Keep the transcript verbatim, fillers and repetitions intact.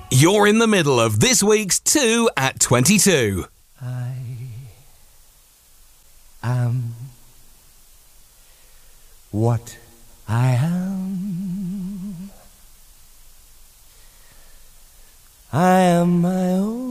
You're in the middle of this week's two at twenty-two. I am what I am. I am my own